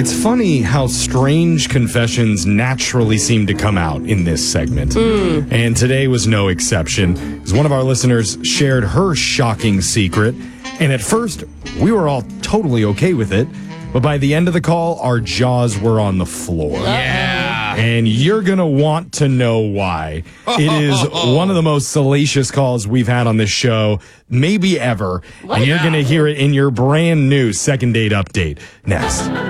It's funny how strange confessions naturally seem to come out in this segment. And today was no exception, as one of our listeners shared her shocking secret. And at first, we were all totally okay with it. But by the end of the call, our jaws were on the floor. Yeah. And you're going to want to know why. It is one of the most salacious calls we've had on this show, maybe ever. And you're going to hear it in your brand new Second Date Update next.